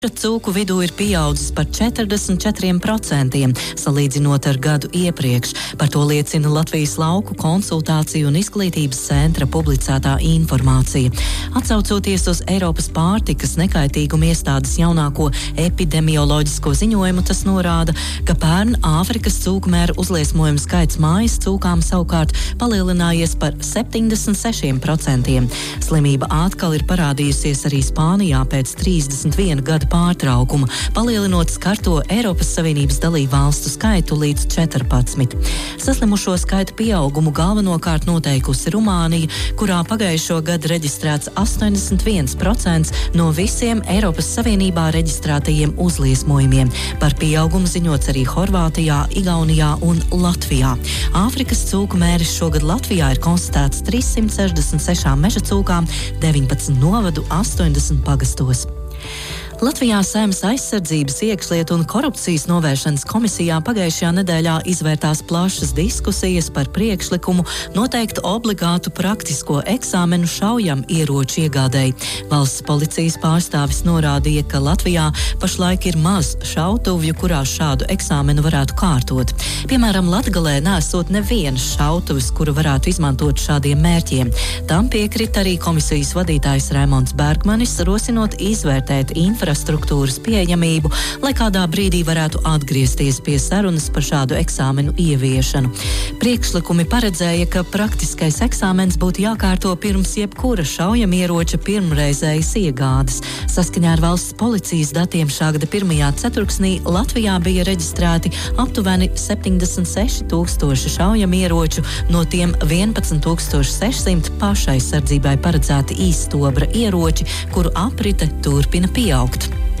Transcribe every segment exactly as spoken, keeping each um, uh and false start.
Cūku vidū ir pieaudzis par četrdesmit četriem procentiem, salīdzinot ar gadu iepriekš. Par to liecina Latvijas lauku konsultāciju un izglītības centra publicētā informācija. Atsaucoties uz Eiropas pārtikas nekaitīguma iestādes jaunāko epidemioloģisko ziņojumu, tas norāda, ka pērn Āfrikas cūku mēra uzliesmojumu skaits mājas cūkām savukārt palielinājies par septiņdesmit sešiem procentiem. Slimība atkal ir parādījusies arī Spānijā pēc trīsdesmit viena gada pārtraukuma, palielinot skarto Eiropas Savienības dalību valstu skaitu līdz četrpadsmit. Saslimušo skaitu pieaugumu galvenokārt noteikusi Rumānija, kurā pagājušo gadu reģistrēts astoņdesmit viens procents no visiem Eiropas Savienībā reģistrētajiem uzliesmojumiem. Par pieaugumu ziņots arī Horvātijā, Igaunijā un Latvijā. Āfrikas cūku mēris šogad Latvijā ir konstatēts trīssimt sešdesmit sešām meža cūkām, deviņpadsmit novadu, astoņdesmit pagastos. Latvijā Saeimas aizsardzības, iekšlietu un korupcijas novēršanas komisijā pagājušajā nedēļā izvērtās plašas diskusijas par priekšlikumu noteikt obligātu praktisko eksāmenu šaujam ieroču iegādēji. Valsts policijas pārstāvis norādīja, ka Latvijā pašlaik ir maz šautuvju, kurās šādu eksāmenu varētu kārtot. Piemēram, Latgalē nesot nevienas šautuves, kuru varētu izmantot šādiem mērķiem. Tam piekrita arī komisijas vadītājs Raimonds Bergmanis, rosinot izvērtēt infrastruktūru struktūras pieejamību, lai kādā brīdī varētu atgriezties pie sarunas par šādu eksāmenu ieviešanu. Priekšlikumi paredzēja, ka praktiskais eksāmens būtu jākārto pirms jebkura šaujamieroča pirmreizējas iegādes. Saskaņā ar valsts policijas datiem šā gada pirmajā ceturksnī Latvijā bija reģistrēti aptuveni septiņdesmit seši tūkstoši šaujamieroču, no tiem vienpadsmit tūkstoši sešsimt pašaizsardzībai paredzēti īstobra ieroči, kuru aprite turpina pieaugt.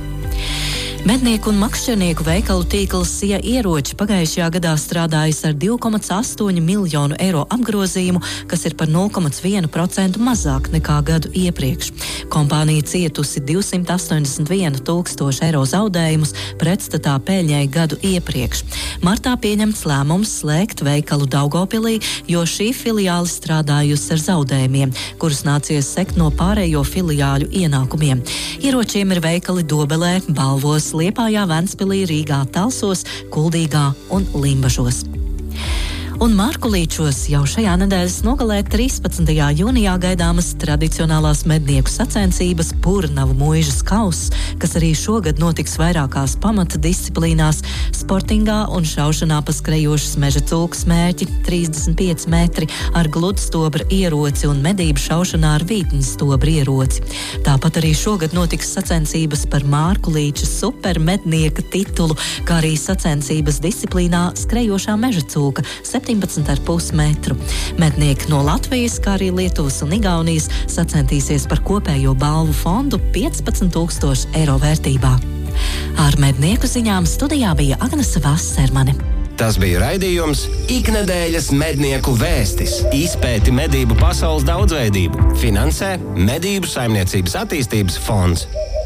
Mednieku un makšķernieku veikalu tīkls Sija ieroči pagājušajā gadā strādājis ar divi komats astoņi miljonu eiro apgrozījumu, kas ir par nulle komats viens procents mazāk nekā gadu iepriekš. Kompānija cietusi divsimt astoņdesmit viens tūkstoši eiro zaudējumus pretstatā peļņai gadu iepriekš. Martā pieņemts lēmums slēgt veikalu Daugavpilī, jo šī filiāle strādājusi ar zaudējumiem, kurus nācies sekt no pārējo filiāļu ienākumiem. Ieročiem ir veikali Dobelē, Balvos, Liepājā, Ventspilī, Rīgā, Talsos, Kuldīgā un Limbažos. Un Mārkulīčos jau šajā nedēļas nogalē trīspadsmitajā jūnijā gaidāmas tradicionālās mednieku sacensības Purnavu muižas kauss, kas arī šogad notiks vairākās pamata disciplīnās – sportingā un šaušanā pa skrejošas meža cūkas mērķi trīsdesmit pieci metri ar gludstobra ieroci un medību šaušanā ar vītņas stobra ieroci. Tāpat arī šogad notiks sacensības par Mārkulīča supermednieka titulu, kā arī sacensības disciplīnā skrejošā meža cūka septiņdesmit ar pus metru. Mednieki no Latvijas, kā arī Lietuvas un Igaunijas sacentīsies par kopējo balvu fondu piecpadsmit tūkstoši eiro vērtībā. Ar mednieku ziņām studijā bija Agnese Vassermane. Tas bija raidījums Iknedēļas mednieku vēstis. Izpēti medību pasaules daudzveidību. Finansē Medību saimniecības attīstības fonds.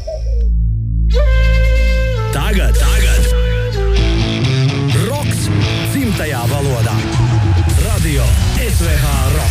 Tagad, tagad! Roks dzimtajā valodā. Radio S V H Rock.